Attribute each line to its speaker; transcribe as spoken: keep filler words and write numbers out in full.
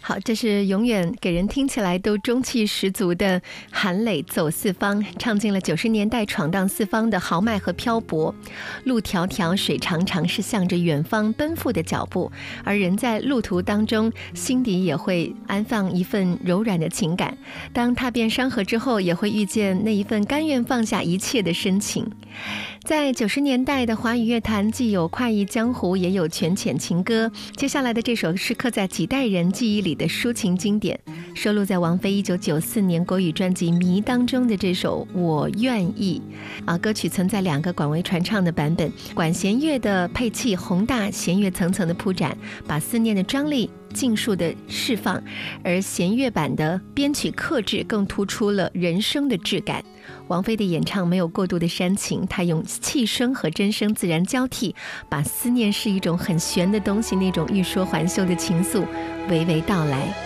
Speaker 1: 好，这是永远给人听起来都中气十足的韩磊走四方，唱尽了九十年代闯荡四方的豪迈和漂泊。路迢迢水长长，是向着远方奔赴的脚步，而人在路途当中心底也会安放一份柔软的情感，当踏遍山河之后，也会遇见那一份甘愿放下一切的深情。在九十年代的华语乐坛，既有快意江湖，也有权浅情歌。接下来的这首是刻在几代人记忆里的抒情经典，收录在王菲一九九四年国语专辑《迷》当中的这首《我愿意》啊，歌曲存在两个广为传唱的版本，管弦乐的配器宏大，弦乐层层的铺展，把思念的张力尽数的释放，而弦乐版的编曲克制更突出了人声的质感。王菲的演唱没有过度的煽情，她用气声和真声自然交替，把思念是一种很玄的东西，那种欲说还休的情愫娓娓道来。